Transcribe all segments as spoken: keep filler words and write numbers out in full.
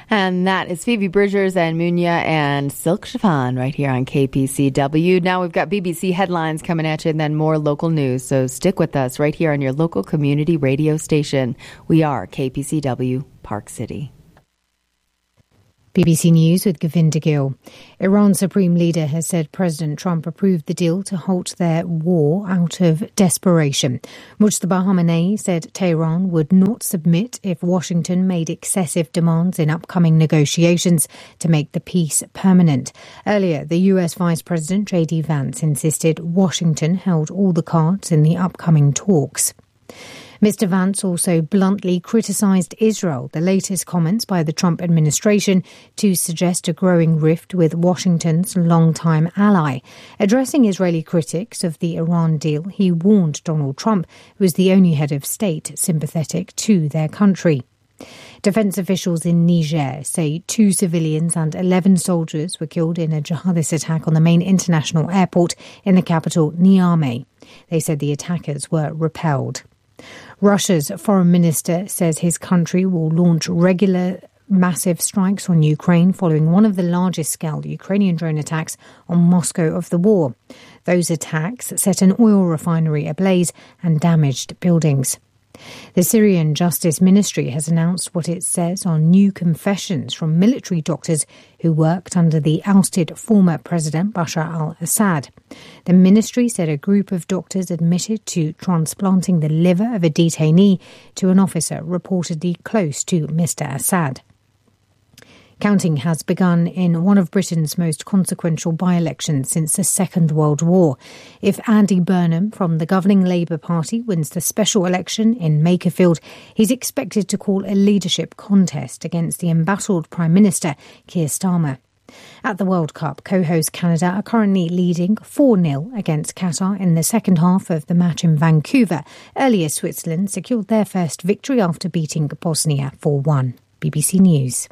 And that is Phoebe Bridgers and Munya and Silk Chiffon right here on K P C W. Now we've got B B C headlines coming at you and then more local news. So stick with us right here on your local community radio station. We are K P C W Park City. B B C News with Govinda Gill. Iran's Supreme Leader has said President Trump approved the deal to halt their war out of desperation. Mujtaba Khamenei said Tehran would not submit if Washington made excessive demands in upcoming negotiations to make the peace permanent. Earlier, the U S Vice President J D Vance insisted Washington held all the cards in the upcoming talks. Mister Vance also bluntly criticised Israel, the latest comments by the Trump administration to suggest a growing rift with Washington's longtime ally. Addressing Israeli critics of the Iran deal, he warned Donald Trump, who is the only head of state sympathetic to their country. Defence officials in Niger say two civilians and eleven soldiers were killed in a jihadist attack on the main international airport in the capital, Niamey. They said the attackers were repelled. Russia's foreign minister says his country will launch regular massive strikes on Ukraine following one of the largest-scale Ukrainian drone attacks on Moscow of the war. Those attacks set an oil refinery ablaze and damaged buildings. The Syrian Justice Ministry has announced what it says on new confessions from military doctors who worked under the ousted former President Bashar al-Assad. The ministry said a group of doctors admitted to transplanting the liver of a detainee to an officer reportedly close to Mister Assad. Counting has begun in one of Britain's most consequential by-elections since the Second World War. If Andy Burnham from the governing Labour Party wins the special election in Makerfield, he's expected to call a leadership contest against the embattled Prime Minister Keir Starmer. At the World Cup, co-host Canada are currently leading four nil against Qatar in the second half of the match in Vancouver. Earlier, Switzerland secured their first victory after beating Bosnia four one. B B C News.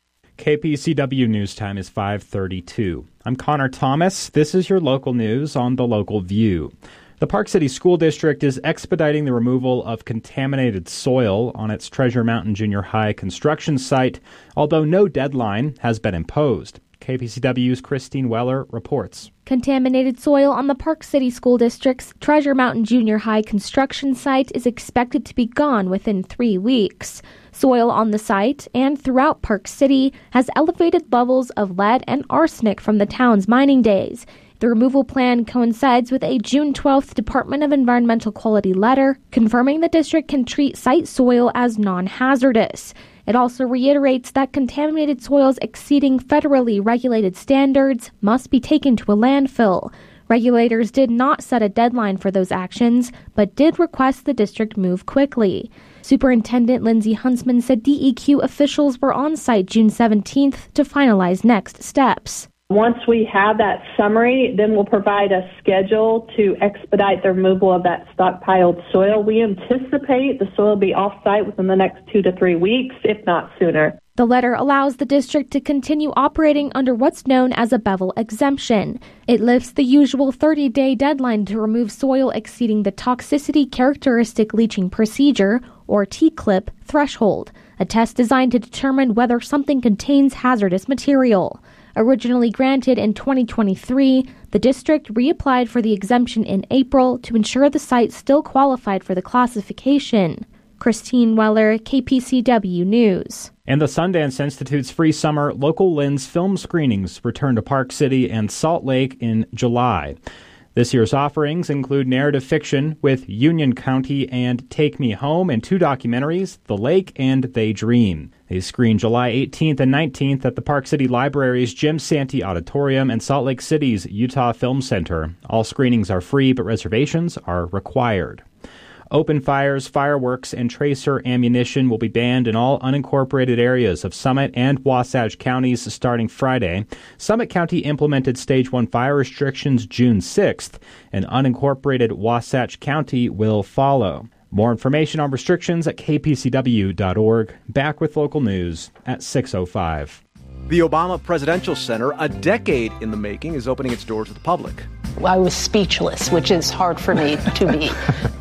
K P C W News Time is five thirty-two. I'm Connor Thomas. This is your local news on The Local View. The Park City School District is expediting the removal of contaminated soil on its Treasure Mountain Junior High construction site, although no deadline has been imposed. K P C W's Christine Weller reports. Contaminated soil on the Park City School District's Treasure Mountain Junior High construction site is expected to be gone within three weeks. Soil on the site and throughout Park City has elevated levels of lead and arsenic from the town's mining days. The removal plan coincides with a June twelfth Department of Environmental Quality letter confirming the district can treat site soil as non-hazardous. It also reiterates that contaminated soils exceeding federally regulated standards must be taken to a landfill. Regulators did not set a deadline for those actions, but did request the district move quickly. Superintendent Lindsay Huntsman said D E Q officials were on site June seventeenth to finalize next steps. Once we have that summary, then we'll provide a schedule to expedite the removal of that stockpiled soil. We anticipate the soil will be off-site within the next two to three weeks, if not sooner. The letter allows the district to continue operating under what's known as a Bevel exemption. It lifts the usual thirty-day deadline to remove soil exceeding the Toxicity Characteristic Leaching Procedure, or T C L I P, threshold, a test designed to determine whether something contains hazardous material. Originally granted in twenty twenty-three, the district reapplied for the exemption in April to ensure the site still qualified for the classification. Christine Weller, K P C W News. And the Sundance Institute's free summer local lens film screenings return to Park City and Salt Lake in July. This year's offerings include narrative fiction with Union County and Take Me Home, and two documentaries, The Lake and They Dream. They screen July eighteenth and nineteenth at the Park City Library's Jim Santee Auditorium and Salt Lake City's Utah Film Center. All screenings are free, but reservations are required. Open fires, fireworks, and tracer ammunition will be banned in all unincorporated areas of Summit and Wasatch counties starting Friday. Summit County implemented Stage one fire restrictions June sixth, and unincorporated Wasatch County will follow. More information on restrictions at k p c w dot org. Back with local news at six oh five. The Obama Presidential Center, a decade in the making, is opening its doors to the public. I was speechless, which is hard for me to be.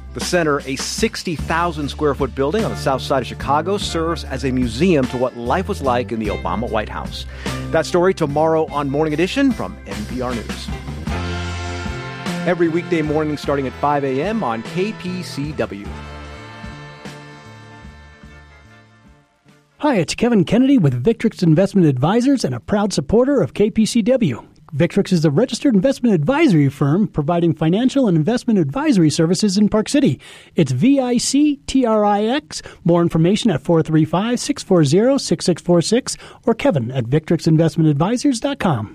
The center, a sixty thousand square foot building on the south side of Chicago, serves as a museum to what life was like in the Obama White House. That story tomorrow on Morning Edition from N P R News. Every weekday morning starting at five a.m. on K P C W. Hi, it's Kevin Kennedy with Victrix Investment Advisors and a proud supporter of K P C W. Victrix is a registered investment advisory firm providing financial and investment advisory services in Park City. It's V I C T R I X. More information at four three five, six four zero, six six four six or Kevin at victrix investment advisors dot com.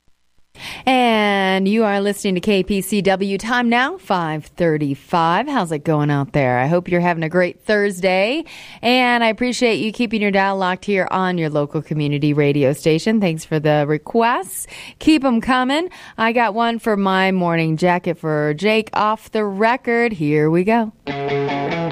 And you are listening to K P C W. Time now, five thirty-five. How's it going out there? I hope you're having a great Thursday. And I appreciate you keeping your dial locked here on your local community radio station. Thanks for the requests. Keep them coming. I got one for my morning jacket for Jake off the record. Here we go.